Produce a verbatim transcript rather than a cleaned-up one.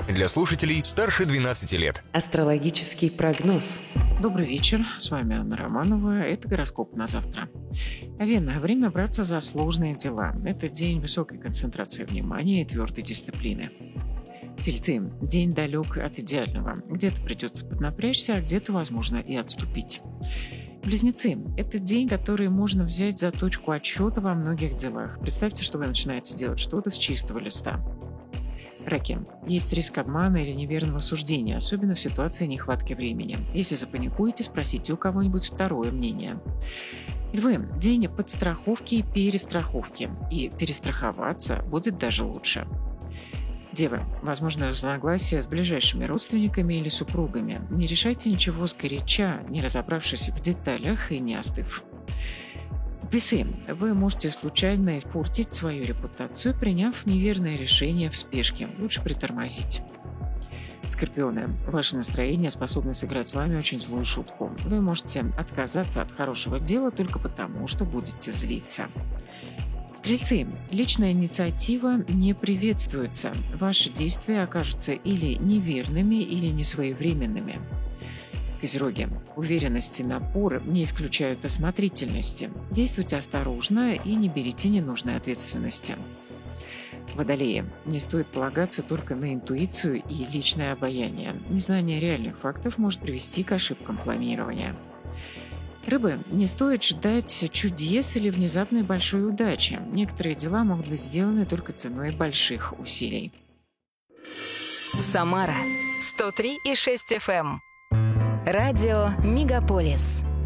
Для слушателей старше двенадцати лет. Астрологический прогноз. Добрый вечер, с вами Анна Романова, это гороскоп на завтра. Овен, время браться за сложные дела. Это день высокой концентрации внимания и твердой дисциплины. Тельцы, день далек от идеального. Где-то придется поднапрячься, а где-то, возможно, и отступить. Близнецы, это день, который можно взять за точку отсчета во многих делах. Представьте, что вы начинаете делать что-то с чистого листа. Раки. Есть риск обмана или неверного суждения, особенно в ситуации нехватки времени. Если запаникуете, спросите у кого-нибудь второе мнение. Львы. День подстраховки и перестраховки. И перестраховаться будет даже лучше. Девы. Возможно, разногласия с ближайшими родственниками или супругами. Не решайте ничего сгоряча, не разобравшись в деталях и не остыв. Весы. Вы можете случайно испортить свою репутацию, приняв неверное решение в спешке. Лучше притормозить. Скорпионы. Ваше настроение способно сыграть с вами очень злую шутку. Вы можете отказаться от хорошего дела только потому, что будете злиться. Стрельцы. Личная инициатива не приветствуется. Ваши действия окажутся или неверными, или несвоевременными. Козероги. Уверенность и напор не исключают осмотрительности. Действуйте осторожно и не берите ненужной ответственности. Водолеи. Не стоит полагаться только на интуицию и личное обаяние. Незнание реальных фактов может привести к ошибкам планирования. Рыбы. Не стоит ждать чудес или внезапной большой удачи. Некоторые дела могут быть сделаны только ценой больших усилий. Самара. сто три и шесть эф эм. Радио Мегаполис.